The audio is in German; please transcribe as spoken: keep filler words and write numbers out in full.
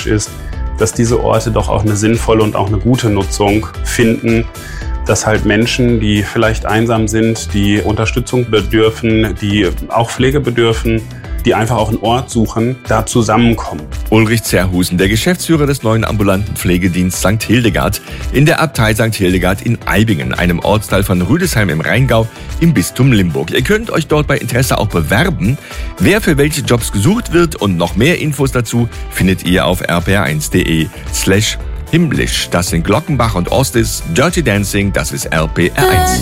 ist, dass diese Orte doch auch eine sinnvolle und auch eine gute Nutzung finden, dass halt Menschen, die vielleicht einsam sind, die Unterstützung bedürfen, die auch Pflege bedürfen, die einfach auch einen Ort suchen, da zusammenkommen. Ulrich Zerhusen, der Geschäftsführer des neuen ambulanten Pflegedienstes Sankt Hildegard in der Abtei Sankt Hildegard in Eibingen, einem Ortsteil von Rüdesheim im Rheingau im Bistum Limburg. Ihr könnt euch dort bei Interesse auch bewerben. Wer für welche Jobs gesucht wird und noch mehr Infos dazu findet ihr auf r p r eins punkt de slash himmlisch. Das sind Glockenbach und Ostis, Dirty Dancing, das ist R P R eins.